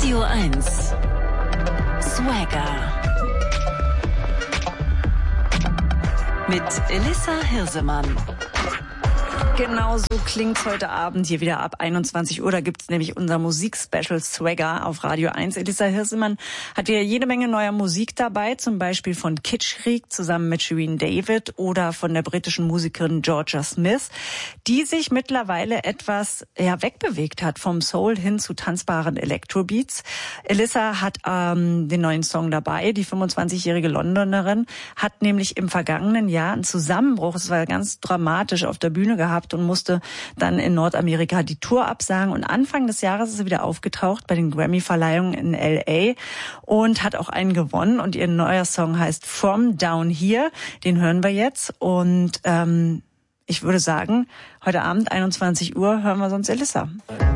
Radio 1 Swagger mit Elissa Hirsemann. Genau so klingt's heute Abend hier wieder ab 21 Uhr. Da gibt's nämlich unser Musikspecial Swagger auf Radio 1. Elissa Hirsemann hat wieder jede Menge neuer Musik dabei, zum Beispiel von Kitschkrieg zusammen mit Shirin David oder von der britischen Musikerin Georgia Smith, die sich mittlerweile etwas wegbewegt hat vom Soul hin zu tanzbaren Electrobeats. Elissa hat den neuen Song dabei. Die 25-jährige Londonerin hat nämlich im vergangenen Jahr einen Zusammenbruch, es war ganz dramatisch, auf der Bühne gehabt und musste dann in Nordamerika die Tour absagen. Und Anfang des Jahres ist sie wieder aufgetaucht bei den Grammy-Verleihungen in L.A. und hat auch einen gewonnen. Und ihr neuer Song heißt From Down Here. Den hören wir jetzt. Und ich würde sagen, heute Abend 21 Uhr hören wir sonst Elissa.